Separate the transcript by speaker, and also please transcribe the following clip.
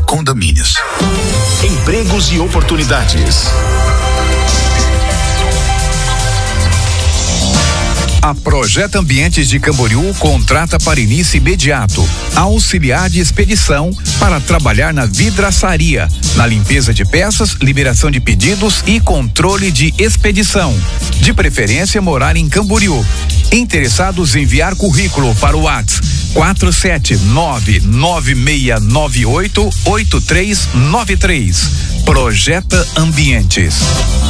Speaker 1: Condomínios.
Speaker 2: Empregos e oportunidades.
Speaker 3: A Projeto Ambientes de Camboriú contrata para início imediato auxiliar de expedição para trabalhar na vidraçaria, na limpeza de peças, liberação de pedidos e controle de expedição. De preferência, morar em Camboriú. Interessados em enviar currículo para o WhatsApp 47996988393. Projeta Ambientes.